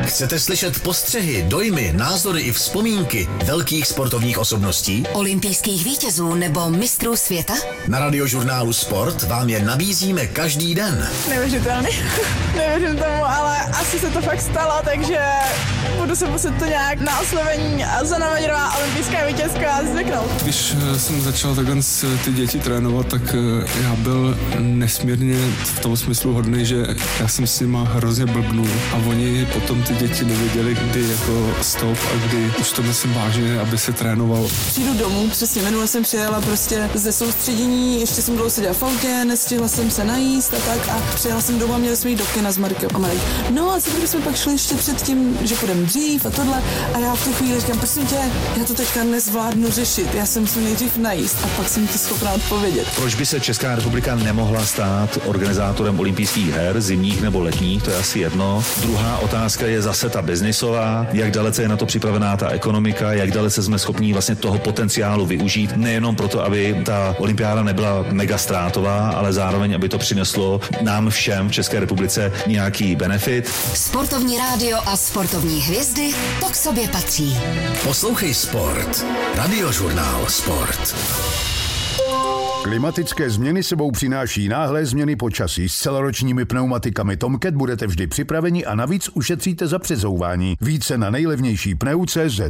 Chcete slyšet postřehy, dojmy, názory i vzpomínky velkých sportovních osobností? Olympijských vítězů nebo mistrů světa? Na Radiožurnálu Sport vám je nabízíme každý den. Neuvěřitelný. Nevěřím tomu, ale asi se to fakt stalo, takže budu se muset to nějak na oslovení Zanaměrová olympijská vítězka zvyknout. Když jsem začal takhle ty děti trénovat, tak já byl nesmírně v tom smyslu hodný, že já jsem s nima hrozně blbnul a oni potom ty děti nevěděli, kdy jako stop a kdy už to myslím vážně, aby se trénoval. Přijdu domů, přesně minule jsem přijela prostě ze soustředění, ještě jsem dlouho seděla v autě, nestihla jsem se najíst a tak a přijela jsem domů a měli jsme jít do kina s Markem a Marek. No a co jsme pak šli ještě před tím, že půjdeme dřív a tohle a já v tu chvíli říkám, prosím tě, já to teďka nezvládnu řešit, já jsem se nejdřív najíst a pak jsem ti schopná odpovědět. Proč by se Česká republika nemohla stát organizátorem olympijských her, zimních nebo letních, to je asi jedno. Druhá otázka je zase ta biznisová, jak dalece je na to připravená ta ekonomika, jak dalece jsme schopní vlastně toho potenciálu využít, nejenom proto, aby ta olympiáda nebyla mega ztrátová, ale zároveň, aby to přineslo nám všem v České republice nějaký benefit. Sportovní rádio a sportovní hvězdy, to k sobě patří. Poslouchej Sport. Radiožurnál Sport. Klimatické změny sebou přináší náhlé změny počasí. S celoročními pneumatikami Tomcat budete vždy připraveni a navíc ušetříte za přezouvání. Více na nejlevnější pneu.cz.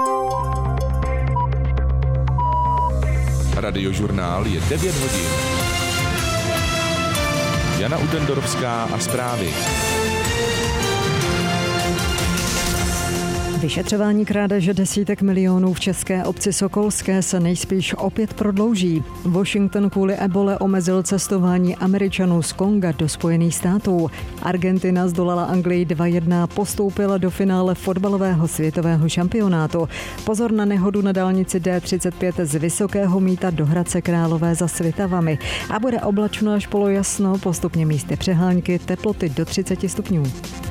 Radiožurnál je 9 hodin. Jana Utendorovská a zprávy. Vyšetřování krádeže desítek milionů v české obci Sokolské se nejspíš opět prodlouží. Washington kvůli ebole omezil cestování Američanů z Konga do Spojených států. Argentina zdolala Anglii 2-1, postoupila do finále fotbalového světového šampionátu. Pozor na nehodu na dálnici D35 z Vysokého Mýta do Hradce Králové za Svitavami. A bude oblačno až polojasno, postupně místy přehánky, teploty do 30 stupňů.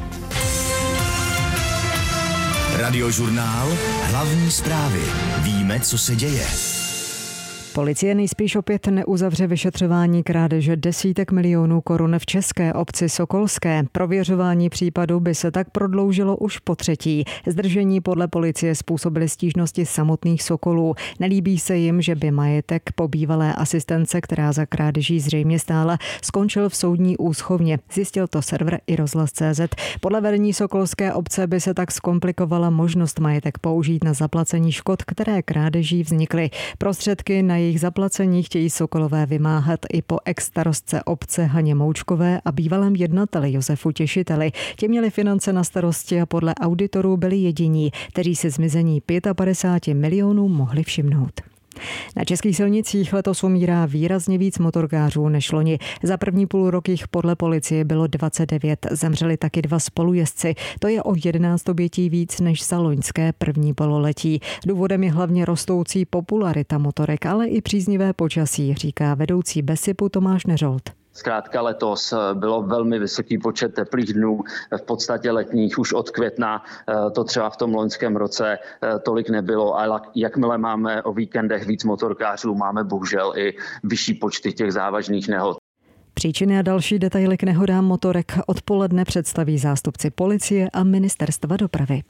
Radiožurnál, hlavní zprávy. Víme, co se děje. Policie nejspíš opět neuzavře vyšetřování krádeže desítek milionů korun v české obci Sokolské. Prověřování případu by se tak prodloužilo už po třetí. Zdržení podle policie způsobily stížnosti samotných Sokolů. Nelíbí se jim, že by majetek po bývalé asistence, která za krádeží zřejmě stála, skončil v soudní úschovně. Zjistil to server iRozhlas.cz. Podle vedení Sokolské obce by se tak zkomplikovala možnost majetek použít na zaplacení škod, které krádeží vznikly. Prostředky na jejich zaplacení chtějí Sokolové vymáhat i po ex-starostce obce Haně Moučkové a bývalém jednateli Josefu Těšiteli. Ti měli finance na starosti a podle auditorů byli jediní, kteří si zmizení 55 milionů mohli všimnout. Na českých silnicích letos umírá výrazně víc motorkářů než loni. Za první půlrok jich podle policie bylo 29. Zemřeli taky 2 spolujezdci. To je o 11 obětí víc než za loňské první pololetí. Důvodem je hlavně rostoucí popularita motorek, ale i příznivé počasí, říká vedoucí BESIPu Tomáš Neřolt. Zkrátka letos bylo velmi vysoký počet teplých dnů, v podstatě letních už od května, to třeba v tom loňském roce tolik nebylo, ale jakmile máme o víkendech víc motorkářů, máme bohužel i vyšší počty těch závažných nehod. Příčiny a další detaily k nehodám motorek odpoledne představí zástupci policie a ministerstva dopravy.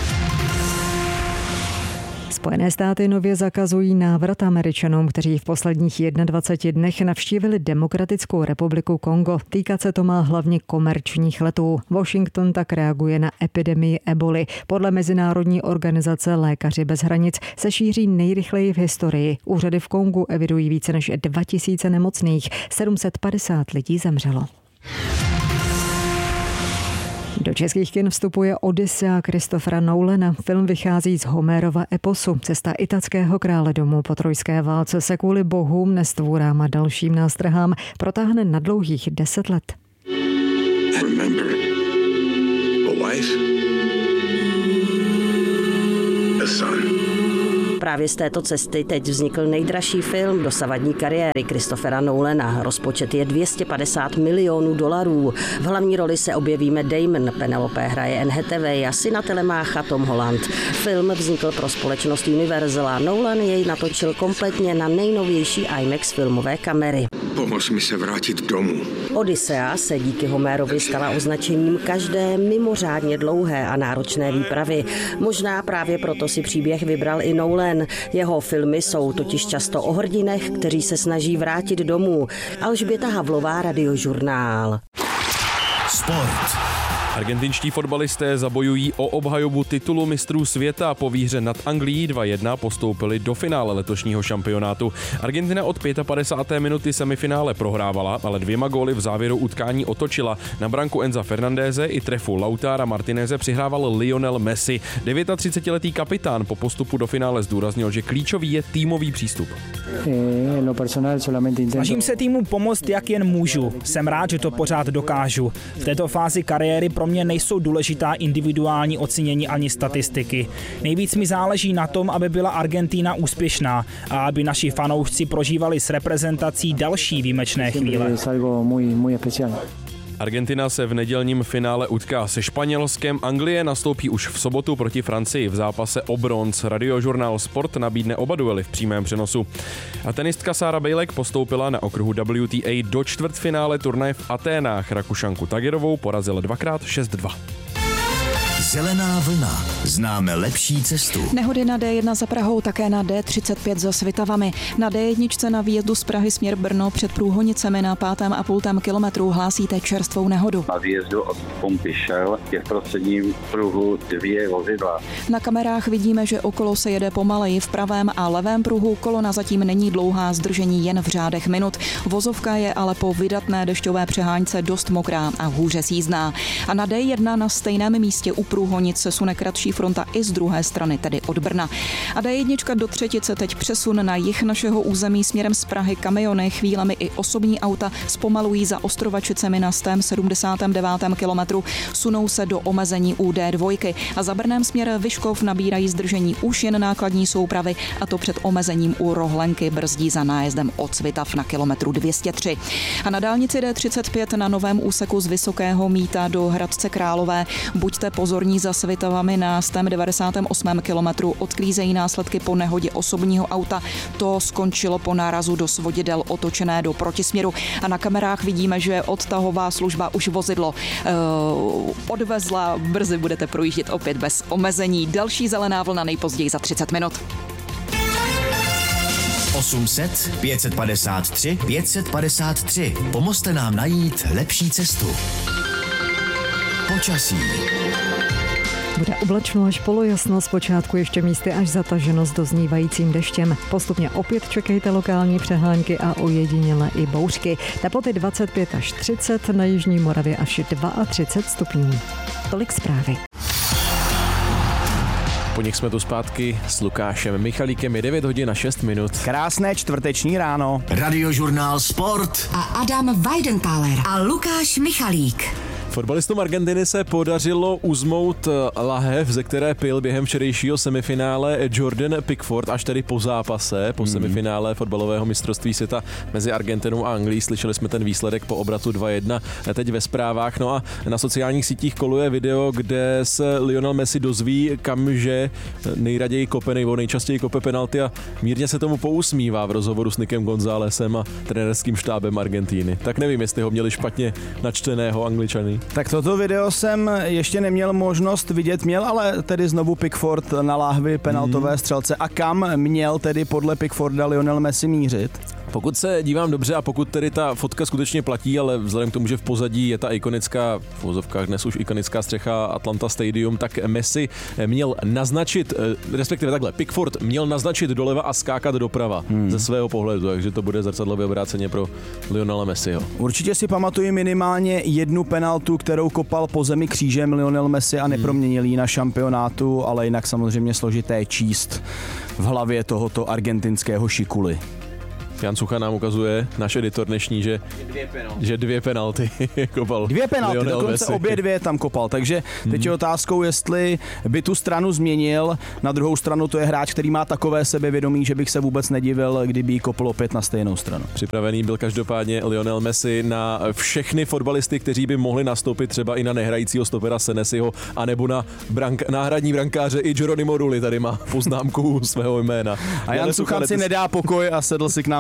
Spojené státy nově zakazují návrat Američanům, kteří v posledních 21 dnech navštívili Demokratickou republiku Kongo. Týkat se to má hlavně komerčních letů. Washington tak reaguje na epidemii eboli. Podle mezinárodní organizace Lékaři bez hranic se šíří nejrychleji v historii. Úřady v Kongu evidují více než 2000 nemocných. 750 lidí zemřelo. Do českých kin vstupuje Odyssea Christophera Nolana. Film vychází z Homerova eposu. Cesta italského krále domů po trojské válce se kvůli bohům, nestvůrám a dalším nástrahám protáhne na dlouhých 10 let. Právě z této cesty teď vznikl nejdražší film dosavadní kariéry Christophera Nolana. Rozpočet je $250 milionů. V hlavní roli se objeví Matt Damon, Penelope hraje Anne Hathaway a syna Telemácha Tom Holland. Film vznikl pro společnost Universal a Nolan jej natočil kompletně na nejnovější IMAX filmové kamery. Po Pomoz mi se vrátit domů. Odyssea se díky Homérovi stala označením každé mimořádně dlouhé a náročné výpravy. Možná právě proto si příběh vybral i Nolan. Jeho filmy jsou totiž často o hrdinech, kteří se snaží vrátit domů. Alžběta Havlová, Radiožurnál. Sport. Argentinští fotbalisté zabojují o obhajobu titulu mistrů světa. Po výhře nad Anglií 2-1 postoupili do finále letošního šampionátu. Argentina od 55. minuty semifinále prohrávala, ale 2 góly v závěru utkání otočila. Na branku Enza Fernandéze i trefu Lautara Martineze přihrával Lionel Messi. 39letý kapitán po postupu do finále zdůraznil, že klíčový je týmový přístup. Snažím se týmu pomoct, jak jen můžu. Jsem rád, že to pořád dokážu. V této fázi kariéry pro mě nejsou důležitá individuální ocenění ani statistiky. Nejvíc mi záleží na tom, aby byla Argentina úspěšná a aby naši fanoušci prožívali s reprezentací další výjimečné chvíle. Argentina se v nedělním finále utká se Španělskem, Anglie nastoupí už v sobotu proti Francii v zápase o bronz. Radiožurnál Sport nabídne oba duely v přímém přenosu. A tenistka Sára Bejlek postoupila na okruhu WTA do čtvrtfinále turnaje v Aténách. Rakušanku Tagerovou porazila 2x 6-2. Zelená vlna. Známe lepší cestu. Nehody na D1 za Prahou, také na D35 za Svitavami. Na D1 na výjezdu z Prahy směr Brno před Průhonicemi na 5,5 kilometru hlásíte čerstvou nehodu. Na výjezdu od pumpy Shell je v prostředním pruhu 2 vozidla. Na kamerách vidíme, že okolo se jede pomaleji. V pravém a levém pruhu kolona zatím není dlouhá, zdržení jen v řádech minut. Vozovka je ale po vydatné dešťové přeháňce dost mokrá a hůře sjízdná. A na D1 na stejném místě u Průhonic se sune kratší fronta i z druhé strany, tedy od Brna. A D1 do Třetice teď přesun na jih našeho území směrem z Prahy. Kamiony, chvílemi i osobní auta zpomalují za Ostrovačicemi na 179. kilometru, sunou se do omezení u D2 a za Brnem směr Vyškov nabírají zdržení už jen nákladní soupravy, a to před omezením u Rohlenky, brzdí za nájezdem od Svitav na kilometru 203. A na dálnici D35 na novém úseku z Vysokého Mýta do Hradce Králové buďte pozorní za Svitavami na 198. kilometru. Odklízejí následky po nehodě osobního auta. To skončilo po nárazu do svodidel otočené do protisměru. A na kamerách vidíme, že odtahová služba už vozidlo odvezla. Brzy budete projíždět opět bez omezení. Další zelená vlna nejpozději za 30 minut. 800 553 553. Pomozte nám najít lepší cestu. Počasí. Bude oblačno až polojasno, zpočátku ještě místy až zataženo s doznívajícím deštěm. Postupně opět čekejte lokální přehánky a ojedinělé i bouřky. Teploty 25 až 30, na jižní Moravě až 32 stupňů. Tolik zprávy. Po nich jsme tu zpátky s Lukášem Michalíkem, je 9 hodin a 6 minut. Krásné čtvrteční ráno. Radiožurnál Sport. A Adam Weidenkaller a Lukáš Michalík. Fotbalistům Argentiny se podařilo uzmout lahev, ze které pil během včerejšího semifinále Jordan Pickford, až tedy po zápase, po semifinále fotbalového mistrovství světa mezi Argentinou a Anglií. Slyšeli jsme ten výsledek po obratu 2-1 teď ve zprávách. No a na sociálních sítích koluje video, kde se Lionel Messi dozví, kamže nejraději kope, nebo nejčastěji kope penalty, a mírně se tomu pousmívá v rozhovoru s Nickem Gonzálesem a trenérským štábem Argentíny. Tak nevím, jestli ho měli špatně načteného Angličany. Tak toto video jsem ještě neměl možnost vidět, měl ale tedy znovu Pickford na láhvi penaltové střelce. A kam měl tedy podle Pickforda Lionel Messi mířit? Pokud se dívám dobře a pokud tedy ta fotka skutečně platí, ale vzhledem k tomu, že v pozadí je ta ikonická, v vozovkách dnes už ikonická střecha Atlanta Stadium, tak Messi měl naznačit, respektive takhle, Pickford měl naznačit doleva a skákat doprava ze svého pohledu, takže to bude zrcadlově obráceně pro Lionela Messiho. Určitě si pamatuju minimálně jednu penaltu, kterou kopal po zemi křížem Lionel Messi a neproměnil ji na šampionátu, ale jinak samozřejmě složité číst v hlavě tohoto argentinského šikuly. Jan Sucha nám ukazuje, náš editor dnešní, že 2 penalty kopal. 2 penalty, Lionel dokonce Messi. obě 2 tam kopal, takže teď je otázkou, jestli by tu stranu změnil. Na druhou stranu to je hráč, který má takové sebevědomí, že bych se vůbec nedivil, kdyby jí kopl opět na stejnou stranu. Připravený byl každopádně Lionel Messi na všechny fotbalisty, kteří by mohli nastoupit třeba i na nehrajícího stopera Senesiho, anebo na náhradní brankáře. I Geronimo Rulli tady má poznámku svého jména. A Jan Suchan si nedá pokoj a sedl si k nám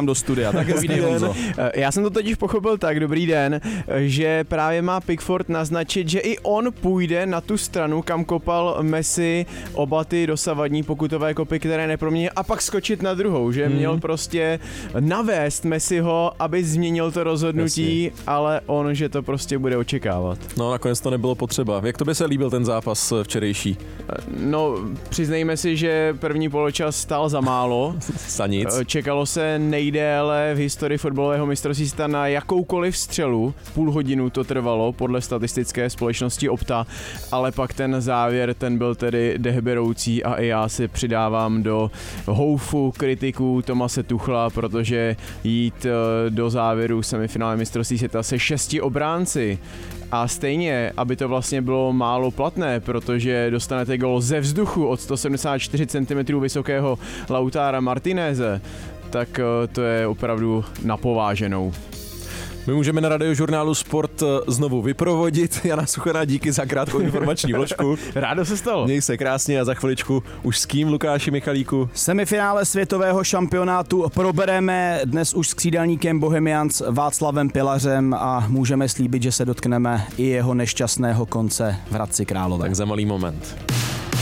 do studia. Tak hezký den. Já jsem to totiž pochopil tak, dobrý den, že právě má Pickford naznačit, že i on půjde na tu stranu, kam kopal Messi oba ty dosavadní pokutové kopy, které neproměnil, a pak skočit na druhou, že měl prostě navést Messiho, aby změnil to rozhodnutí, ale on, že to prostě bude očekávat. No, nakonec to nebylo potřeba. Jak to by se líbil ten zápas včerejší? No, přiznejme si, že první poločas stál za málo. Za nic. Čekalo se nejdéle v historii fotbalového mistrovství světa na jakoukoliv střelu. Půl hodinu to trvalo podle statistické společnosti Opta, ale pak ten závěr, ten byl tedy dechberoucí a i já si přidávám do houfu kritiků Tomase Tuchla, protože jít do závěru semifinále mistrovství světa se 6 obránci a stejně, aby to vlastně bylo málo platné, protože dostanete gol ze vzduchu od 174 cm vysokého Lautara Martineze, tak to je opravdu na pováženou. My můžeme na Radiožurnálu Sport znovu vyprovodit. Jana Suchaná, díky za krátkou informační vložku. Rádo se stalo. Měj se krásně a za chviličku už s kým, Lukáši Michalíku? Semifinále světového šampionátu probereme dnes už s křídelníkem Bohemians Václavem Pilařem a můžeme slíbit, že se dotkneme i jeho nešťastného konce v Hradci Králové. Tak za malý moment.